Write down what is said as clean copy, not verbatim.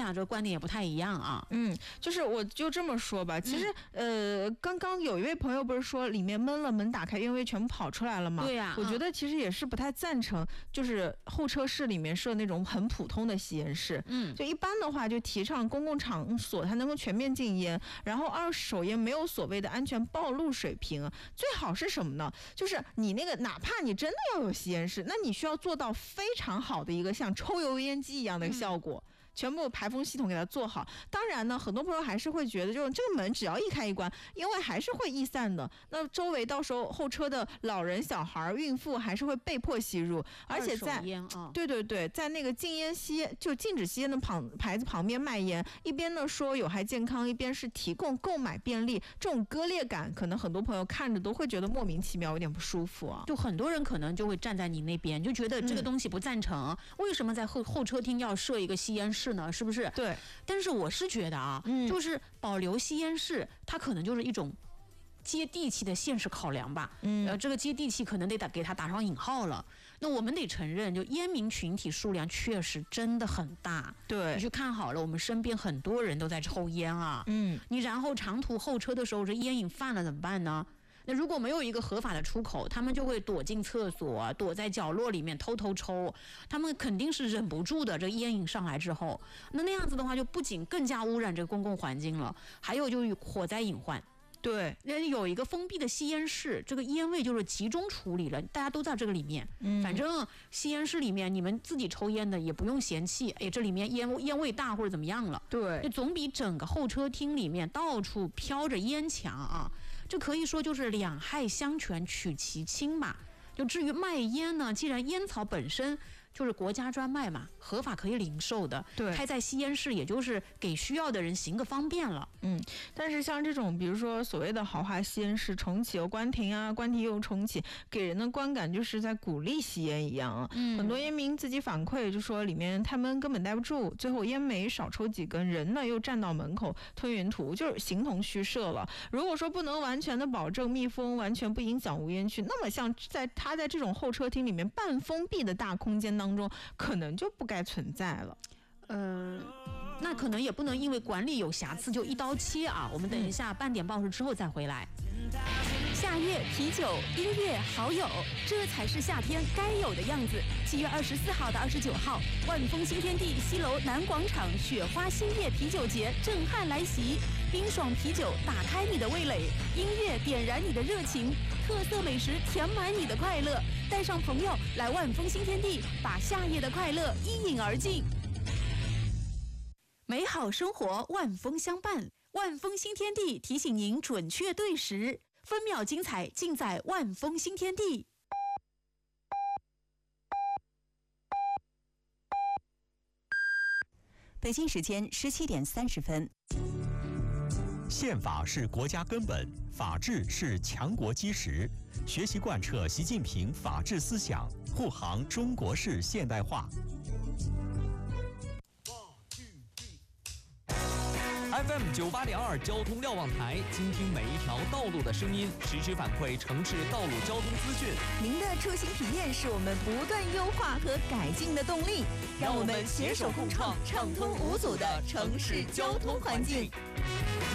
俩这个观点也不太一样啊。 就是我就这么说吧，其实刚刚有一位朋友不是说里面闷了，门打开，烟味全部跑出来了吗？ 对呀， 我觉得其实也是不太赞成，就是候车室里面设那种很普通的吸烟室。就一般的话，就提倡公共场所它能够全面禁烟，然后二手烟没有所谓的安全暴露水平，最好是什么呢？就是你那个哪怕你真的要有吸烟室，那你需要做到非常好的一个像抽油烟机一样的效果。全部排风系统给它做好。当然呢，很多朋友还是会觉得，就是这个门只要一开一关，因为还是会逸散的。那周围到时候后车的老人、小孩、孕妇还是会被迫吸入，而且在对，在那个禁止吸烟的牌子旁边卖烟，一边呢说有害健康，一边是提供购买便利，这种割裂感，可能很多朋友看着都会觉得莫名其妙，有点不舒服啊。 就很多人可能就会站在你那边，就觉得这个东西不赞成，为什么在后车厅要设一个吸烟室？呢，是不是？ 对， 但是我是觉得啊，就是保留吸烟室，它可能就是一种接地气的现实考量吧。这个接地气可能得给它打上引号了。那我们得承认，就烟民群体数量确实真的很大。 对， 你去看好了，我们身边很多人都在抽烟啊。你然后长途候车的时候，这烟瘾犯了怎么办呢？那如果没有一个合法的出口，他们就会躲进厕所，躲在角落里面偷偷抽，他们肯定是忍不住的。这烟瘾上来之后，那样子的话，就不仅更加污染这个公共环境了，还有就火灾隐患。 对， 有一个封闭的吸烟室，这个烟味就是集中处理了，大家都在这个里面。反正吸烟室里面你们自己抽烟的也不用嫌弃，哎，这里面烟味大或者怎么样了。 对， 总比整个候车厅里面到处飘着烟强啊。这可以说就是两害相权取其轻吧。就至于卖烟呢，既然烟草本身就是国家专卖嘛，合法可以零售的， 对， 开在吸烟室也就是给需要的人行个方便了。 但是像这种比如说所谓的豪华吸烟室重启又关停啊，关停又重启，给人的观感就是在鼓励吸烟一样啊。很多烟民自己反馈就说里面太闷根本待不住，最后烟煤少抽几根，人呢又站到门口吞云吐雾，就是形同虚设了。如果说不能完全的保证密封，完全不影响无烟区，那么像他在这种候车厅里面半封闭的大空间当中，可能就不该存在了。 那可能也不能因为管理有瑕疵就一刀切啊。我们等一下半点报时之后再回来。 夏夜啤酒、音乐、好友，这才是夏天该有的样子。7月24号到29号，万丰新天地西楼南广场雪花星夜啤酒节震撼来袭，冰爽啤酒打开你的味蕾，音乐点燃你的热情，特色美食填满你的快乐。带上朋友来万丰新天地，把夏夜的快乐一饮而尽。美好生活万丰相伴，万丰新天地提醒您准确对时，分秒精彩尽在万丰新天地。 北京时间17点30分。 宪法是国家根本，法治是强国基石。学习贯彻习近平法治思想，护航中国式现代化。 FM 98.2交通瞭望台，倾听每一条道路的声音，实时反馈城市道路交通资讯。 您的出行体验是我们不断优化和改进的动力，让我们携手共创畅通无阻的城市交通环境。